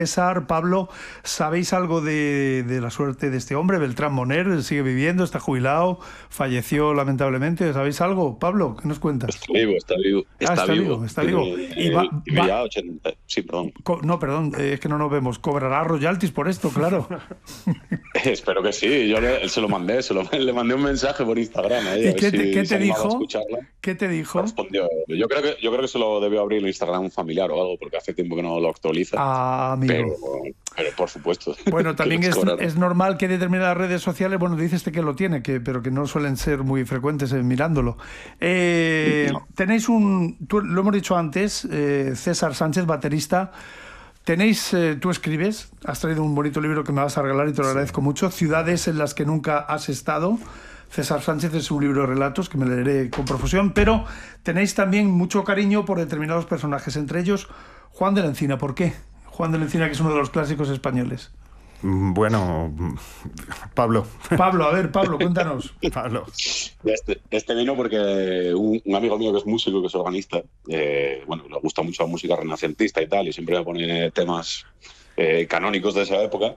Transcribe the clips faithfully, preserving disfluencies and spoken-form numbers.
César, Pablo, ¿sabéis algo de, de la suerte de este hombre? Beltrán Moner, ¿sigue viviendo? ¿Está jubilado? ¿Falleció lamentablemente? ¿Sabéis algo? Pablo, ¿qué nos cuentas? Está vivo, está vivo, Ah, está está vivo. vivo, está vivo. Tiene, Y va, eh, tiene va, ya ochenta. Sí, perdón. co- no, perdón, eh, es que no nos vemos. ¿Cobrará royalties por esto? Claro. Espero que sí. Yo le, se lo mandé, se lo, le mandé un mensaje por Instagram ahí, a ¿Y ver qué te, si qué se te animaba a dijo? escucharla. ¿Qué te dijo? Respondió. Yo creo que yo creo que se lo debió abrir el Instagram un familiar o algo, porque hace tiempo que no lo actualiza. Ah, Pero, amigo. pero por supuesto. Bueno, que también les es, cobrarán. es normal que determinadas redes sociales, bueno, dices este que lo tiene, que, pero que no suelen ser muy frecuentes en mirándolo. Eh, No. tenéis un, tú, lo hemos dicho antes, eh, César Sánchez, baterista. Tenéis, eh, tú escribes, has traído un bonito libro que me vas a regalar y te lo agradezco mucho, Ciudades en las que nunca has estado. César Sánchez es un libro de relatos que me leeré con profusión, pero tenéis también mucho cariño por determinados personajes, entre ellos Juan de la Encina. ¿Por qué? Juan de la Encina, que es uno de los clásicos españoles. Bueno, Pablo. Pablo, a ver, Pablo, cuéntanos. Pablo. Este, este vino porque un, un amigo mío que es músico, que es organista, eh, bueno, le gusta mucho la música renacentista y tal, y siempre me pone temas eh, canónicos de esa época.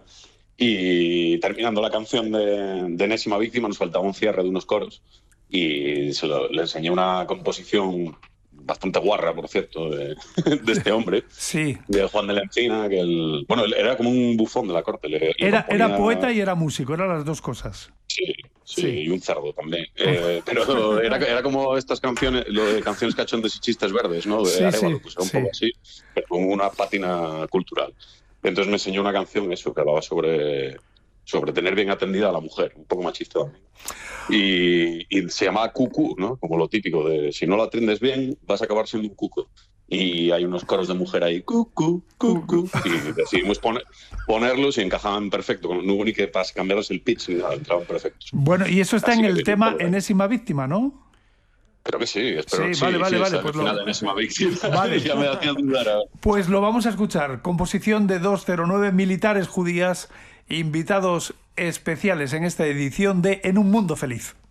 Y terminando la canción de, de Enésima Víctima nos faltaba un cierre de unos coros y se lo, le enseñé una composición bastante guarra, por cierto, de, de este hombre, Sí. de Juan de la Encina, que el, bueno, él era como un bufón de la corte. Le, le Era, componía, era poeta y era músico, eran las dos cosas. sí, sí, Sí. y un cerdo también. Eh, pero era, era como estas canciones, lo de canciones cachondes y chistes verdes, ¿no? De Sí, Arévalo, sí, pues era un sí. poco así, pero con una pátina cultural. Entonces me enseñó una canción, eso, que hablaba sobre, sobre tener bien atendida a la mujer, un poco machista también. Y, y se llamaba Cucu, ¿no? Como lo típico de si no la atiendes bien, vas a acabar siendo un cuco. Y hay unos coros de mujer ahí, cucu, cucu, y decidimos poner, ponerlos y encajaban perfecto. No hubo ni que pas- cambiarles el pitch ni nada, entraban perfectos. Bueno, y eso está Así en que el viene tema por ahí. Enésima Víctima, ¿no? Creo que sí, espero Sí, que sí. vale, vale, sí, vale, esa, pues al final lo- de Enésima Víctima. Vale. Ya me hacía dudar. ahora. Pues lo vamos a escuchar. Composición de doscientos nueve Militares Judías, invitados especiales en esta edición de En un Mundo Feliz.